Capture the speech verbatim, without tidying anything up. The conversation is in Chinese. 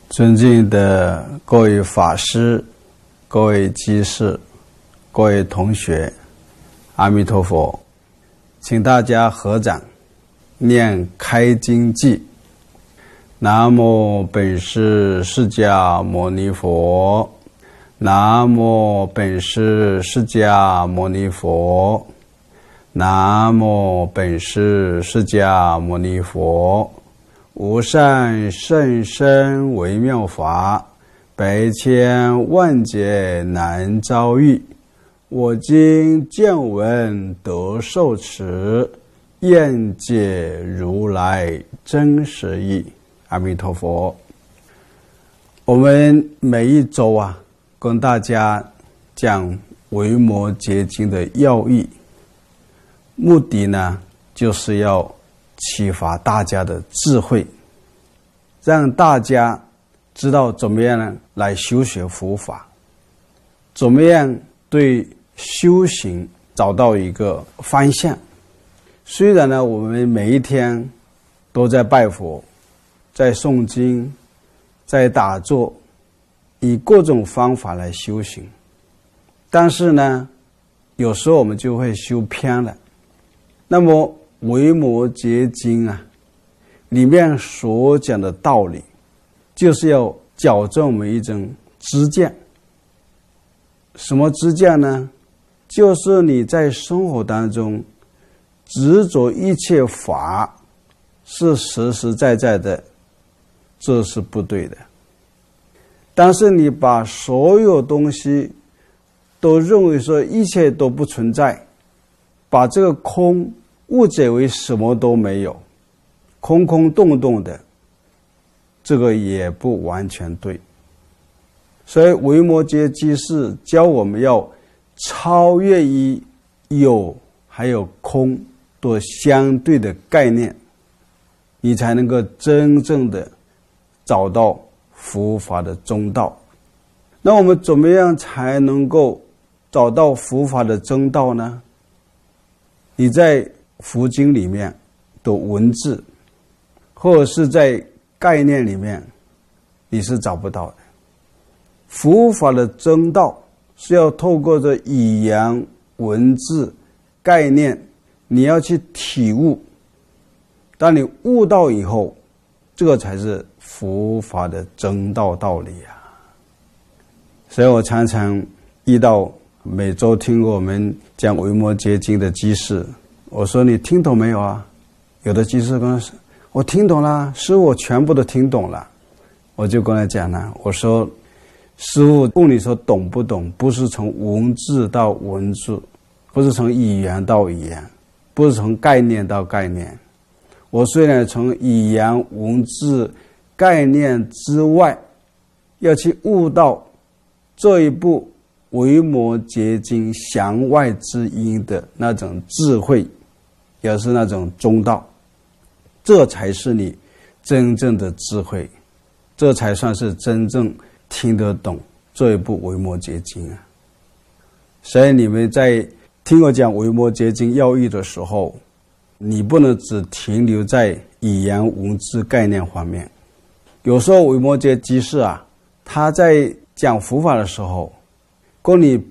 尊敬的各位法师、各位居士、各位同学，阿弥陀佛！请大家合掌念开经偈。南无本师释迦牟尼佛，南无本师释迦牟尼佛，南无本师释迦牟尼佛。无上甚深微妙法，百千万劫难遭遇。我今见闻得受持，愿解如来真实义。阿弥陀佛。我们每一周啊，跟大家讲维摩诘经的要义，目的呢，就是要启发大家的智慧，让大家知道怎么样来修学佛法，怎么样对修行找到一个方向。虽然呢，我们每一天都在拜佛，在诵经，在打坐，以各种方法来修行，但是呢，有时候我们就会修偏了。那么维摩诘经啊，里面所讲的道理，就是要矫正我们一种知见。什么知见呢？就是你在生活当中执着一切法是实实在在的，这是不对的。但是你把所有东西都认为说一切都不存在，把这个空误解为什么都没有，空空洞洞的，这个也不完全对。所以维摩诘居士教我们要超越于有还有空的相对的概念，你才能够真正的找到佛法的中道。那我们怎么样才能够找到佛法的中道呢？你在佛经里面的文字，或者是在概念里面，你是找不到的。佛法的真道是要透过这语言、文字、概念，你要去体悟。当你悟到以后，这个才是佛法的真道道理啊！所以我常常遇到每周听过我们讲维摩诘经的居士，我说你听懂没有啊？有的居士跟我说我听懂了，师父我全部都听懂了。我就跟他讲了，我说师父问你说懂不懂，不是从文字到文字，不是从语言到语言，不是从概念到概念。我虽然从语言、文字、概念之外，要去悟到这一部维摩诘经弦外之音的那种智慧，也是那种中道，这才是你真正的智慧，这才算是真正听得懂这一部维摩诘经啊。所以你们在听我讲维摩诘经要义的时候，你不能只停留在语言、文字、概念方面。有时候维摩诘居士啊，他在讲佛法的时候，跟你